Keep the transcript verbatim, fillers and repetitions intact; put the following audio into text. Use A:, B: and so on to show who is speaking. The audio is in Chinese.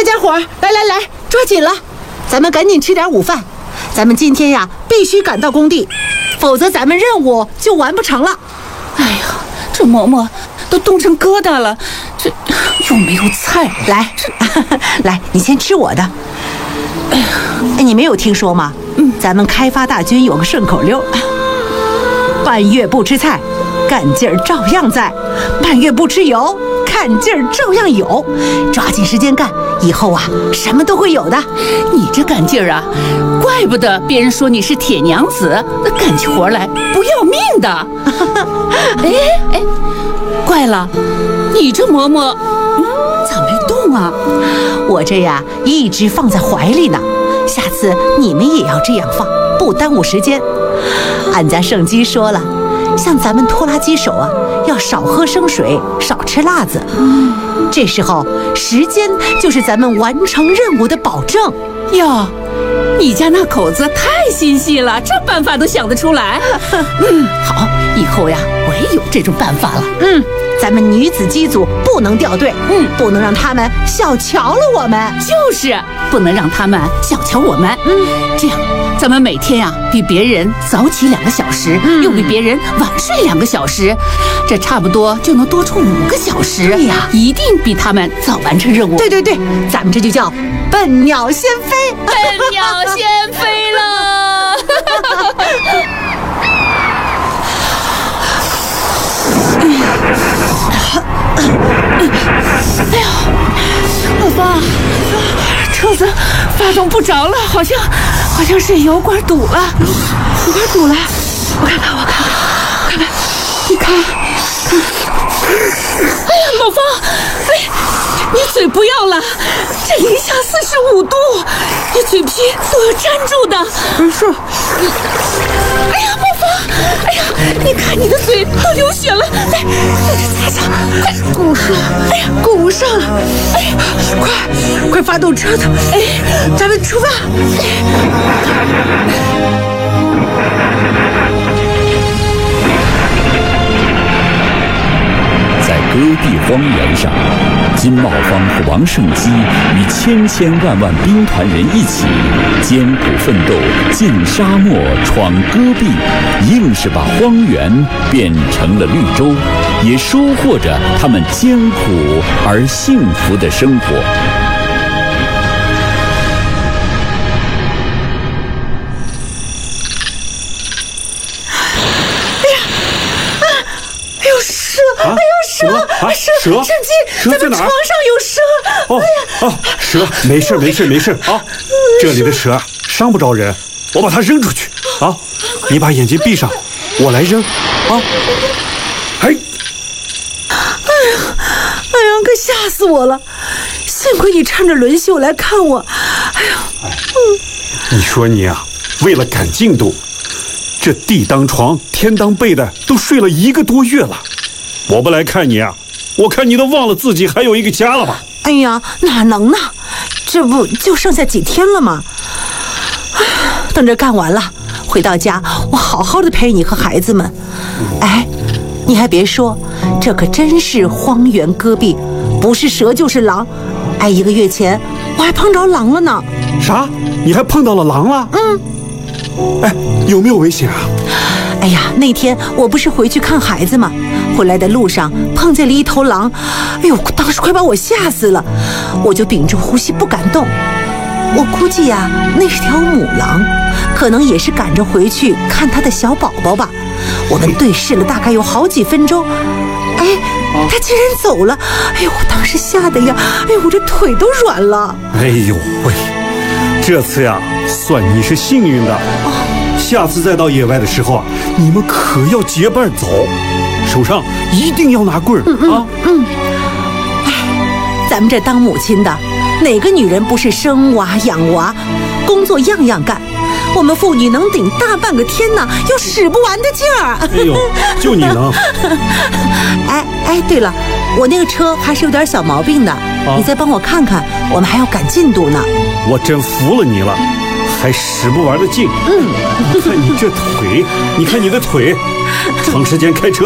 A: 家伙，来来来，抓紧了，咱们赶紧吃点午饭。咱们今天呀，必须赶到工地，否则咱们任务就完不成了。
B: 哎呀，这馍馍都冻成疙瘩了，这又没有菜。
A: 来，来，你先吃我的。哎呀，你没有听说吗？嗯，咱们开发大军有个顺口溜：半月不吃菜，干劲儿照样在；半月不吃油，看劲儿照样有。抓紧时间干，以后啊，什么都会有的。
B: 你这干劲儿啊，怪不得别人说你是铁娘子，干起活来不要命的。哎哎，怪了，你这馍馍，嗯，咋没动啊？
A: 我这呀，一直放在怀里呢。下次你们也要这样放，不耽误时间。俺家圣经说了，像咱们拖拉机手啊，要少喝生水，少吃辣子。嗯，这时候时间就是咱们完成任务的保证。
B: 哟，你家那口子太心细了，这办法都想得出来。嗯，好，以后呀，我也有这种办法了。
A: 嗯，咱们女子机组不能掉队，嗯，不能让他们小瞧了我们，
B: 就是不能让他们小瞧我们。嗯，这样咱们每天呀、啊、比别人早起两个小时，嗯，又比别人晚睡两个小时，这差不多就能多出五个小时。
A: 对呀，
B: 一定比他们早完成任务。
A: 对对对，咱们这就叫笨鸟先飞，
B: 笨鸟先飞了。哎呀，老方，车子发动不着了，好像好像是油管堵了，油管堵了。我看看，我看看，看看，你看，看。哎呀，老方，哎，你嘴不要了，这零下四十五度，你嘴皮都要粘住的。
C: 没事。
B: 哎呀，老方，哎呀，你看你的嘴都流血了，来，在这擦擦，快
C: 鼓上，
B: 哎呀，
C: 鼓上，
B: 哎呀，
C: 快快发动车子，
B: 哎，
C: 咱们出发。
D: 在戈壁荒原上，金茂芳和王胜基与千千万万兵团人一起艰苦奋斗，进沙漠闯戈壁，硬是把荒原变成了绿洲，也收获着他们艰苦而幸福的生活。
C: 啊！蛇啊！蛇！
A: 圣基，
C: 蛇在哪儿？
A: 床上有蛇！
C: 哦哦，蛇，没事没事没事啊！这里的蛇伤不着人，我把它扔出去啊！你把眼睛闭上，我来扔啊！哎！
A: 哎呀，哎呀，可吓死我了！幸亏你穿着轮袖来看我。哎呀，
C: 嗯，你说你啊，为了赶进度，这地当床天当被的都睡了一个多月了。我不来看你啊，我看你都忘了自己还有一个家了吧？
A: 哎呀，哪能呢？这不就剩下几天了吗？哎，等着干完了，回到家我好好的陪你和孩子们。哎，你还别说，这可真是荒原戈壁，不是蛇就是狼。哎，一个月前我还碰着狼了呢。
C: 啥？你还碰到了狼了？
A: 嗯。
C: 哎，有没有危险啊？
A: 哎呀，那天我不是回去看孩子吗？回来的路上碰见了一头狼，哎呦，当时快把我吓死了，我就屏住呼吸不敢动。我估计呀、啊，那是条母狼，可能也是赶着回去看它的小宝宝吧。我们对视了大概有好几分钟，哎，它竟然走了！哎呦，我当时吓得呀，哎呦，我这腿都软了。
C: 哎呦喂，这次呀，算你是幸运的。哦，下次再到野外的时候啊，你们可要结伴走，手上一定要拿棍儿、
A: 嗯嗯、
C: 啊！
A: 嗯，哎，咱们这当母亲的，哪个女人不是生娃养娃，工作样样干？我们妇女能顶大半个天呢，有使不完的劲儿。
C: 哎呦，就你能！
A: 哎哎，对了，我那个车还是有点小毛病的，啊、你再帮我看看，我们还要赶进度呢。
C: 我真服了你了。还使不完的劲，嗯，你看你这腿，你看你的腿，长时间开车